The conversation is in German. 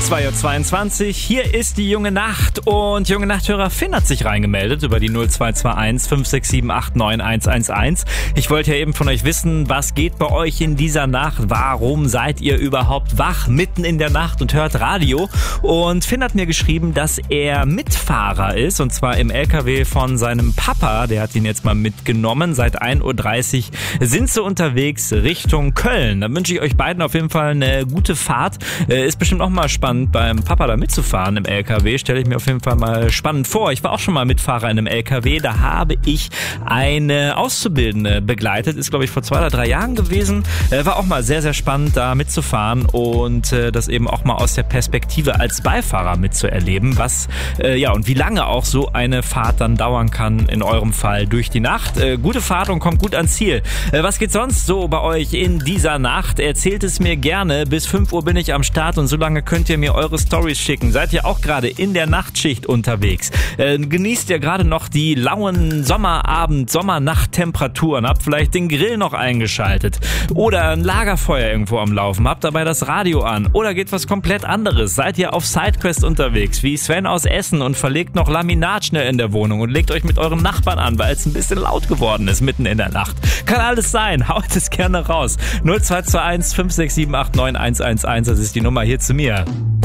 2:22 Uhr, hier ist die Junge Nacht und Junge Nachthörer Finn hat sich reingemeldet über die 0221 567 89111. Ich wollte ja eben von euch wissen, was geht bei euch in dieser Nacht? Warum seid ihr überhaupt wach mitten in der Nacht und hört Radio? Und Finn hat mir geschrieben, dass er Mitfahrer ist und zwar im LKW von seinem Papa. Der hat ihn jetzt mal mitgenommen. Seit 1:30 Uhr sind sie unterwegs Richtung Köln. Da wünsche ich euch beiden auf jeden Fall eine gute Fahrt. Ist bestimmt auch mal spannend, beim Papa da mitzufahren im LKW. Stelle ich mir auf jeden Fall mal spannend vor. Ich war auch schon mal Mitfahrer in einem LKW. Da habe ich eine Auszubildende begleitet. Ist, glaube ich, vor 2 oder 3 Jahren gewesen. War auch mal sehr, sehr spannend, da mitzufahren und das eben auch mal aus der Perspektive als Beifahrer mitzuerleben. Was, und wie lange auch so eine Fahrt dann dauern kann, in eurem Fall durch die Nacht. Gute Fahrt und kommt gut ans Ziel. Was geht sonst so bei euch in dieser Nacht? Erzählt es mir gerne. Bis 5 Uhr bin ich am Start und so lange könnt ihr mir eure Stories schicken. Seid ihr auch gerade in der Nachtschicht unterwegs? Genießt ihr gerade noch die lauen Sommernacht-Temperaturen? Habt vielleicht den Grill noch eingeschaltet? Oder ein Lagerfeuer irgendwo am Laufen? Habt dabei das Radio an? Oder geht was komplett anderes? Seid ihr auf Sidequest unterwegs, wie Sven aus Essen und verlegt noch Laminat schnell in der Wohnung und legt euch mit euren Nachbarn an, weil es ein bisschen laut geworden ist mitten in der Nacht? Kann alles sein. Haut es gerne raus. 0221 567 89111, das ist die Nummer hier zu mir.